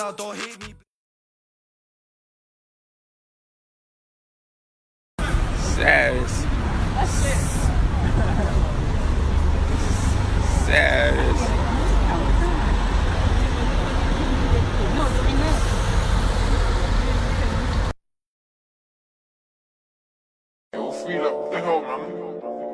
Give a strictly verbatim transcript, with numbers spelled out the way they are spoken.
Don't hate me. Serious. Serious. Yo, free up, what the hell, man?